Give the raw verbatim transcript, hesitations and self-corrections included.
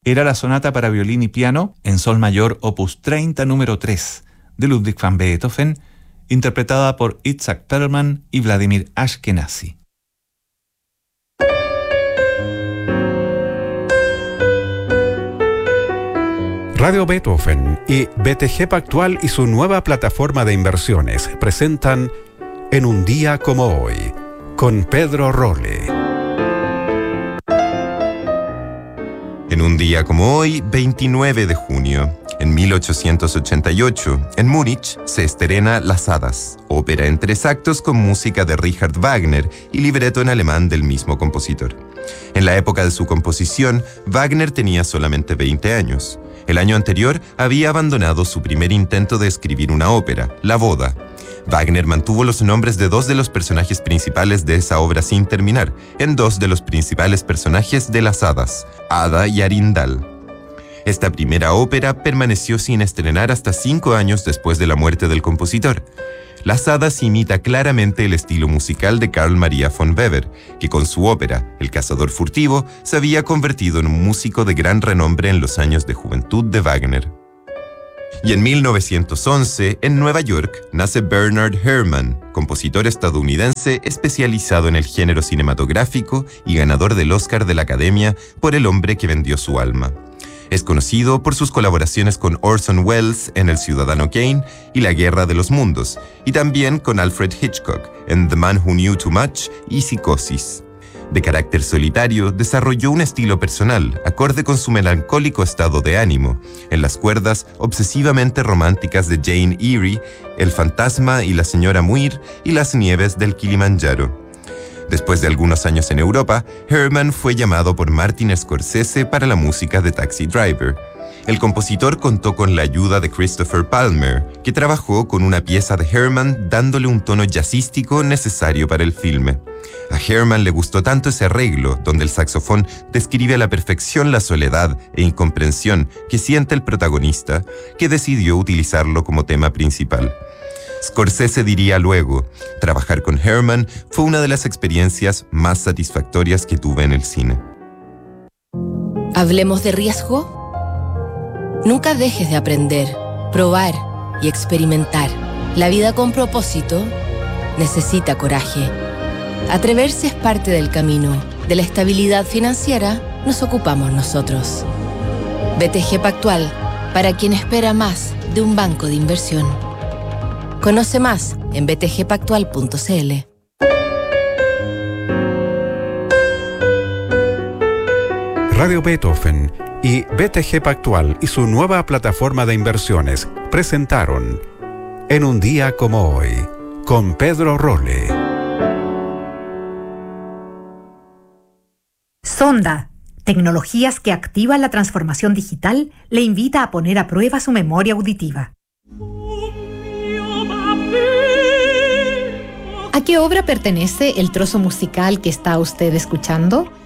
era la sonata para violín y piano en sol mayor opus treinta número tres de Ludwig van Beethoven, interpretada por Itzhak Perlman y Vladimir Ashkenazy. Radio Beethoven y B T G Pactual y su nueva plataforma de inversiones presentan En un día como hoy, con Pedro Rolle. En un día como hoy, veintinueve de junio, en mil ochocientos ochenta y ocho, en Múnich se estrena Las Hadas, ópera en tres actos con música de Richard Wagner y libreto en alemán del mismo compositor. En la época de su composición, Wagner tenía solamente veinte años. El año anterior había abandonado su primer intento de escribir una ópera, La Boda. Wagner mantuvo los nombres de dos de los personajes principales de esa obra sin terminar, en dos de los principales personajes de Las Hadas, Ada y Arindal. Esta primera ópera permaneció sin estrenar hasta cinco años después de la muerte del compositor. Las Hadas imita claramente el estilo musical de Carl Maria von Weber, que con su ópera, El cazador furtivo, se había convertido en un músico de gran renombre en los años de juventud de Wagner. Y en mil novecientos once, en Nueva York, nace Bernard Herrmann, compositor estadounidense especializado en el género cinematográfico y ganador del Oscar de la Academia por El hombre que vendió su alma. Es conocido por sus colaboraciones con Orson Welles en El Ciudadano Kane y La Guerra de los Mundos, y también con Alfred Hitchcock en The Man Who Knew Too Much y Psicosis. De carácter solitario, desarrolló un estilo personal, acorde con su melancólico estado de ánimo, en las cuerdas obsesivamente románticas de Jane Eyre, El fantasma y la señora Muir y Las nieves del Kilimanjaro. Después de algunos años en Europa, Herrmann fue llamado por Martin Scorsese para la música de Taxi Driver. El compositor contó con la ayuda de Christopher Palmer, que trabajó con una pieza de Herrmann dándole un tono jazzístico necesario para el filme. A Herrmann le gustó tanto ese arreglo, donde el saxofón describe a la perfección la soledad e incomprensión que siente el protagonista, que decidió utilizarlo como tema principal. Scorsese diría luego, trabajar con Herrmann fue una de las experiencias más satisfactorias que tuve en el cine. ¿Hablemos de riesgo? Nunca dejes de aprender, probar y experimentar. La vida con propósito necesita coraje. Atreverse es parte del camino. De la estabilidad financiera nos ocupamos nosotros. B T G Pactual, para quien espera más de un banco de inversión. Conoce más en b t g pactual punto c l. Radio Beethoven y B T G Pactual y su nueva plataforma de inversiones presentaron En un día como hoy, con Pedro Rolle. Sonda, tecnologías que activan la transformación digital, le invita a poner a prueba su memoria auditiva. ¿A qué obra pertenece el trozo musical que está usted escuchando?